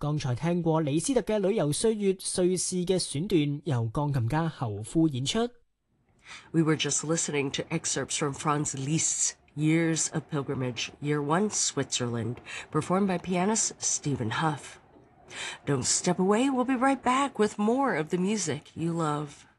剛才聽過李斯特嘅旅遊歲月瑞士嘅選段，由鋼琴家侯夫演出。 We were just listening to excerpts from Franz Liszt's Years of Pilgrimage, Year 1, Switzerland, performed by pianist Stephen Huff. Don't step away, we'll be right back with more of the music you love.